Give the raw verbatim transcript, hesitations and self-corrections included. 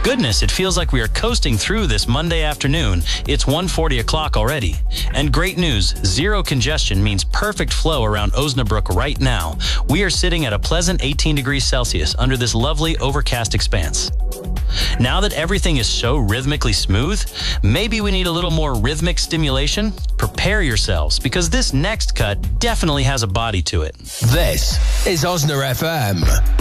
Goodness, it feels like we are coasting through this Monday afternoon. It's one forty o'clock already. And great news, zero congestion means perfect flow around Osnabrück right now. We are sitting at a pleasant eighteen degrees Celsius under this lovely overcast expanse. Now that everything is so rhythmically smooth, maybe we need a little more rhythmic stimulation? Prepare yourselves, because this next cut definitely has a body to it. This is Osna F M.